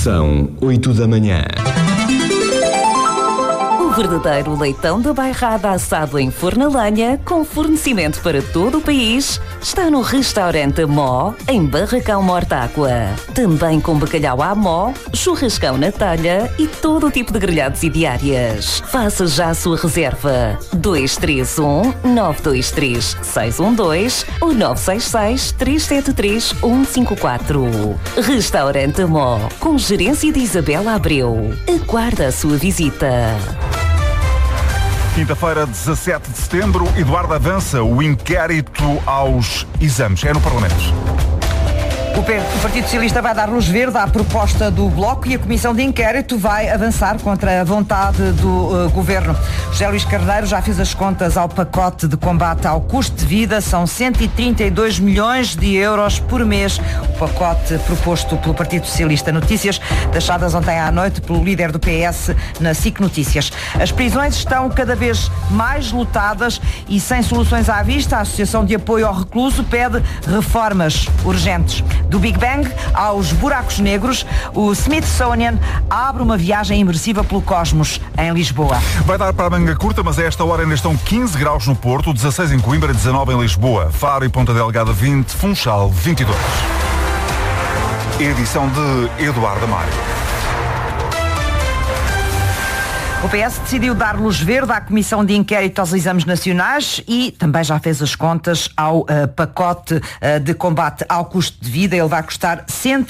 São 8 da manhã. O verdadeiro leitão da bairrada assado em forno a lenha, com fornecimento para todo o país, está no Restaurante Mó, em Barracão Mortágua. Também com bacalhau à mó, churrascão na talha e todo o tipo de grelhados e diárias. Faça já a sua reserva. 231-923-612 ou 966-373-154. Restaurante Mó, com gerência de Isabela Abreu. Aguarda a sua visita. Quinta-feira, 17 de setembro, Eduardo avança o inquérito aos exames. É no Parlamento. O Partido Socialista vai dar luz verde à proposta do Bloco e a Comissão de Inquérito vai avançar contra a vontade do Governo. José Luís Carneiro já fez as contas ao pacote de combate ao custo de vida. São 132 milhões de euros por mês. O pacote proposto pelo Partido Socialista. Notícias deixadas ontem à noite pelo líder do PS na SIC Notícias. As prisões estão cada vez mais lotadas e sem soluções à vista. A Associação de Apoio ao Recluso pede reformas urgentes. Do Big Bang aos buracos negros, o Smithsonian abre uma viagem imersiva pelo cosmos em Lisboa. Vai dar para a manga curta, mas a esta hora ainda estão 15 graus no Porto, 16 em Coimbra, 19 em Lisboa, Faro e Ponta Delgada 20, Funchal 22. Edição de Eduardo Amaro. O PS decidiu dar luz verde à Comissão de Inquérito aos Exames Nacionais e também já fez as contas ao pacote de combate ao custo de vida. Ele vai custar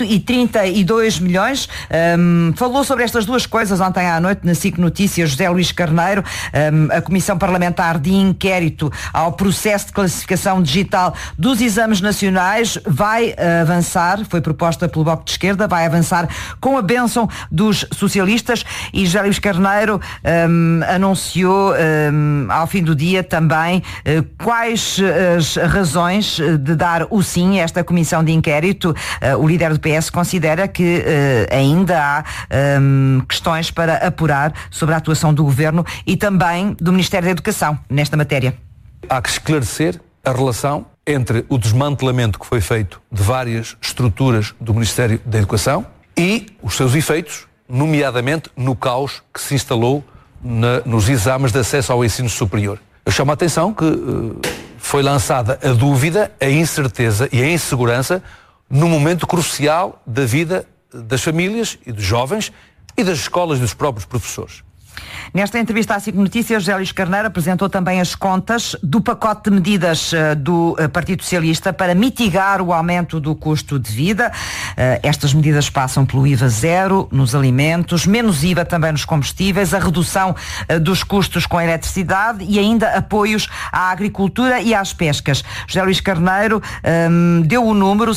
132 milhões. Falou sobre estas duas coisas ontem à noite na SIC Notícias José Luís Carneiro. A Comissão Parlamentar de Inquérito ao processo de classificação digital dos exames nacionais vai avançar, foi proposta pelo Bloco de Esquerda, vai avançar com a bênção dos socialistas e José Luís Carneiro anunciou ao fim do dia também quais as razões de dar o sim a esta comissão de inquérito. O líder do PS considera que ainda há questões para apurar sobre a atuação do Governo e também do Ministério da Educação nesta matéria. Há que esclarecer a relação entre o desmantelamento que foi feito de várias estruturas do Ministério da Educação e os seus efeitos, nomeadamente no caos que se instalou nos exames de acesso ao ensino superior. Eu chamo a atenção que foi lançada a dúvida, a incerteza e a insegurança no momento crucial da vida das famílias e dos jovens e das escolas e dos próprios professores. Nesta entrevista à SIC Notícias, José Luís Carneiro apresentou também as contas do pacote de medidas do Partido Socialista para mitigar o aumento do custo de vida. Estas medidas passam pelo IVA zero nos alimentos, menos IVA também nos combustíveis, a redução dos custos com a eletricidade e ainda apoios à agricultura e às pescas. José Luís Carneiro deu o número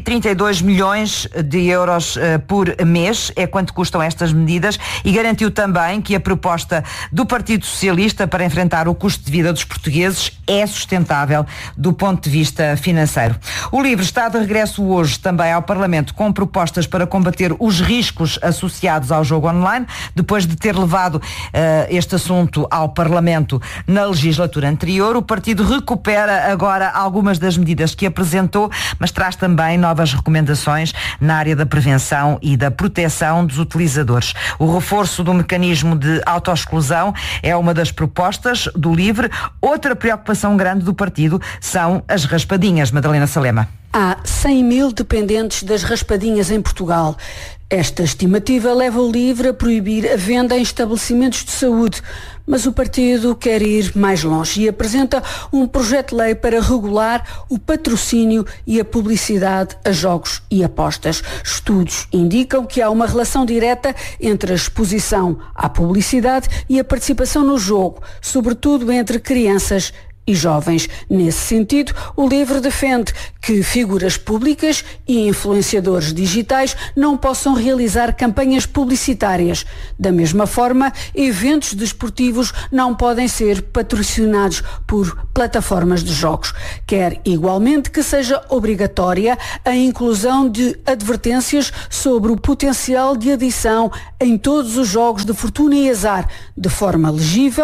132 milhões de euros por mês, é quanto custam estas medidas, e garantiu também que a proposta do Partido Socialista para enfrentar o custo de vida dos portugueses é sustentável do ponto de vista financeiro. O LIVRE está de regresso hoje também ao Parlamento com propostas para combater os riscos associados ao jogo online, depois de ter levado este assunto ao Parlamento na legislatura anterior. O partido recupera agora algumas das medidas que apresentou, mas traz também novas recomendações na área da prevenção e da proteção dos utilizadores. O reforço do mecanismo de autoexclusão é uma das propostas do LIVRE. Outra preocupação grande do partido são as raspadinhas. Madalena Salema. Há 100 mil dependentes das raspadinhas em Portugal. Esta estimativa leva o LIVRE a proibir a venda em estabelecimentos de saúde, mas o partido quer ir mais longe e apresenta um projeto de lei para regular o patrocínio e a publicidade a jogos e apostas. Estudos indicam que há uma relação direta entre a exposição à publicidade e a participação no jogo, sobretudo entre crianças e jovens. Nesse sentido, o LIVRE defende que figuras públicas e influenciadores digitais não possam realizar campanhas publicitárias. Da mesma forma, eventos desportivos não podem ser patrocinados por plataformas de jogos. Quer igualmente que seja obrigatória a inclusão de advertências sobre o potencial de adição em todos os jogos de fortuna e azar, de forma legível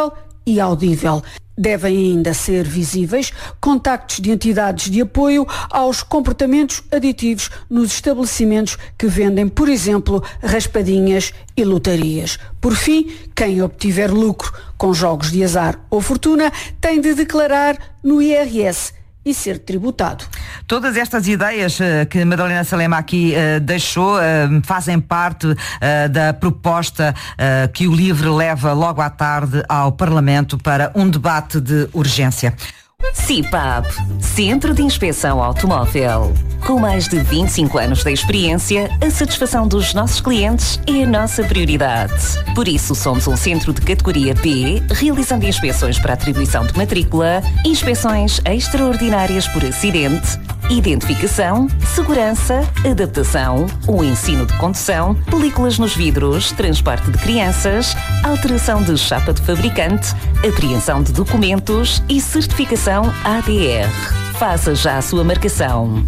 e audível. Devem ainda ser visíveis contactos de entidades de apoio aos comportamentos aditivos nos estabelecimentos que vendem, por exemplo, raspadinhas e lotarias. Por fim, quem obtiver lucro com jogos de azar ou fortuna tem de declarar no IRS e ser tributado. Todas estas ideias que Madalena Salema aqui deixou fazem parte da proposta que o LIVRE leva logo à tarde ao Parlamento para um debate de urgência. CIPAB, Centro de Inspeção Automóvel. Com mais de 25 anos de experiência, a satisfação dos nossos clientes é a nossa prioridade. Por isso, somos um centro de categoria B, realizando inspeções para atribuição de matrícula, inspeções extraordinárias por acidente, identificação, segurança, adaptação, o ensino de condução, películas nos vidros, transporte de crianças, alteração de chapa de fabricante, apreensão de documentos e certificação ADR. Faça já a sua marcação.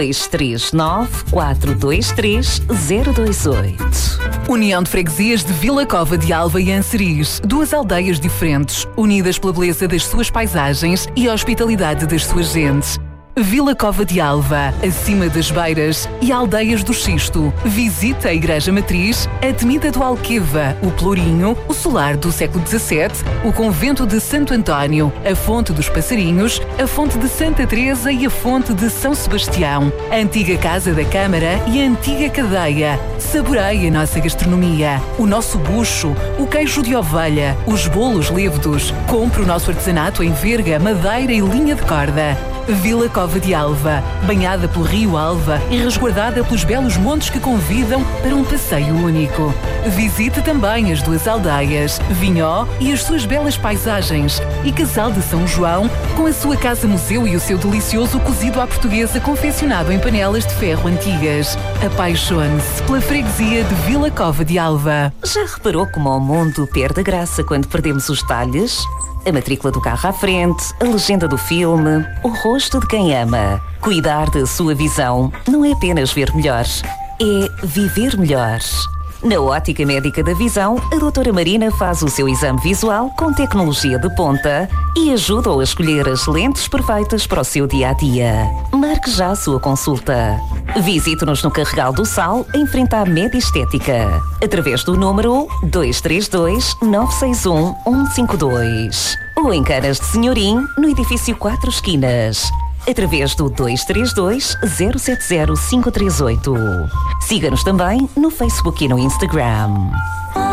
239-423-028. União de Freguesias de Vila Cova de Alva e Anseriz. 2 aldeias diferentes, unidas pela beleza das suas paisagens e a hospitalidade das suas gentes. Vila Cova de Alva, acima das Beiras e Aldeias do Xisto. Visita a Igreja Matriz, a Temida do Alqueva, o Pelourinho, o Solar do século XVII, o Convento de Santo António, a Fonte dos Passarinhos, a Fonte de Santa Teresa e a Fonte de São Sebastião, a antiga Casa da Câmara e a antiga Cadeia. Saboreie a nossa gastronomia, o nosso bucho, o queijo de ovelha, os bolos lévedos. Compre o nosso artesanato em verga, madeira e linha de corda. Vila Cova de Alva, banhada pelo Rio Alva e resguardada pelos belos montes que convidam para um passeio único. Visite também as 2 aldeias, Vinhó e as suas belas paisagens, e Casal de São João, com a sua casa-museu e o seu delicioso cozido à portuguesa confeccionado em panelas de ferro antigas. Apaixone-se pela freguesia de Vila Cova de Alva. Já reparou como o mundo perde a graça quando perdemos os detalhes? A matrícula do carro à frente, a legenda do filme, o rosto de quem ama. Cuidar da sua visão não é apenas ver melhor, é viver melhor. Na Ótica Médica da Visão, a doutora Marina faz o seu exame visual com tecnologia de ponta e ajuda-o a escolher as lentes perfeitas para o seu dia-a-dia. Marque já a sua consulta. Visite-nos no Carregal do Sal, em frente à Medestética, através do número 232-961-152. Ou em Canas de Senhorim, no edifício 4 Esquinas, através do 232-070-538. Siga-nos também no Facebook e no Instagram.